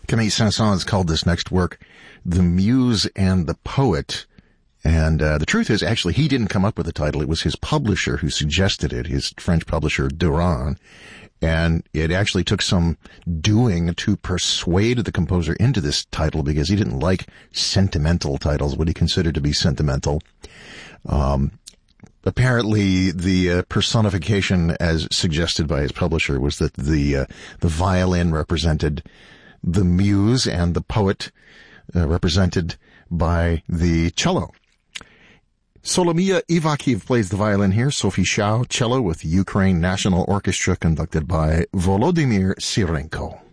Camille Saint-Saëns called this next work The Muse and the Poet. And the truth is, actually, he didn't come up with the title. It was his publisher who suggested it, his French publisher, Durand. And it actually took some doing to persuade the composer into this title because he didn't like sentimental titles, what he considered to be sentimental. Apparently, the personification, as suggested by his publisher, was that the violin represented the muse and the poet represented by the cello. Solomia Ivakhiv plays the violin here. Sophie Shao, cello with Ukraine National Orchestra conducted by Volodymyr Sirenko.